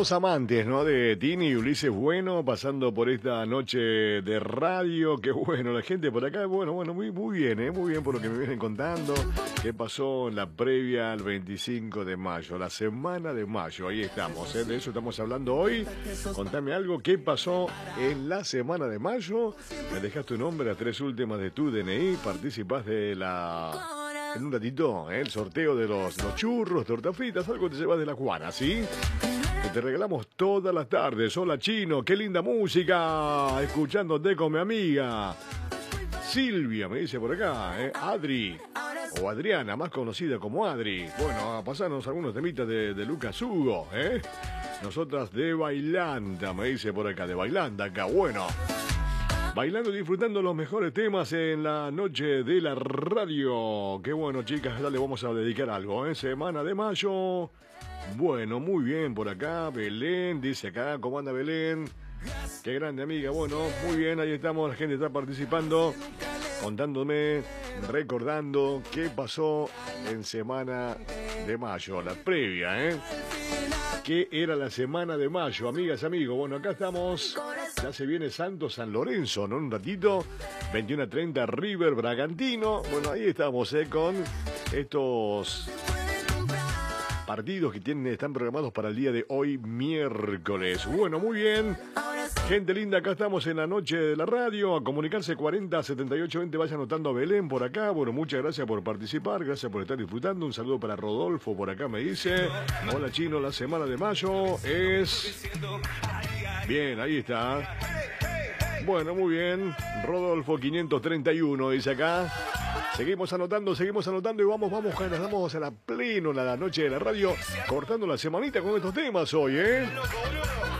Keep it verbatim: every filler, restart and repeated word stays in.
dos amantes, ¿no? De Tini y Ulises Bueno, pasando por esta noche de radio. Qué bueno, la gente por acá, bueno, bueno, muy, muy bien, ¿eh? Muy bien por lo que me vienen contando. ¿Qué pasó en la previa al veinticinco de mayo? La semana de mayo, ahí estamos, ¿eh? De eso estamos hablando hoy. Contame algo, ¿qué pasó en la semana de mayo? Me dejas tu nombre, las tres últimas de tu D N I, participás de la... En un ratito, ¿eh? El sorteo de los, los churros, tortas fritas, algo te llevas de la Juana, ¿sí? Que te regalamos todas las tardes. Hola, Chino, qué linda música. Escuchándote con mi amiga Silvia, me dice por acá, ¿eh? Adri, o Adriana, más conocida como Adri. Bueno, a pasarnos algunos temitas de, de Lucas Hugo, ¿eh? Nosotras de Bailanda, me dice por acá, de Bailanda acá, bueno. Bailando y disfrutando los mejores temas en la noche de la radio. Qué bueno, chicas, ya le vamos a dedicar algo, ¿eh? Semana de mayo. Bueno, muy bien por acá. Belén, dice acá, ¿cómo anda Belén? Qué grande amiga. Bueno, muy bien, ahí estamos, la gente está participando, contándome, recordando qué pasó en semana de mayo, la previa, ¿eh? ¿Qué era la semana de mayo, amigas, amigos? Bueno, acá estamos. Ya se viene Santo San Lorenzo, ¿no? Un ratito, veintiuno a treinta, River Bragantino. Bueno, ahí estamos, ¿eh? Con estos partidos que tienen, están programados para el día de hoy, miércoles. Bueno, muy bien. Gente linda, acá estamos en la noche de la radio. A comunicarse cuarenta setenta y ocho veinte. Vaya anotando a Belén por acá. Bueno, muchas gracias por participar. Gracias por estar disfrutando. Un saludo para Rodolfo por acá me dice. Hola, Chino, la semana de mayo es... Bien, ahí está. Bueno, muy bien. Rodolfo quinientos treinta y uno dice acá. Seguimos anotando, seguimos anotando y vamos, vamos, nos damos a la pleno la noche de la radio, cortando la semanita con estos temas hoy, ¿eh?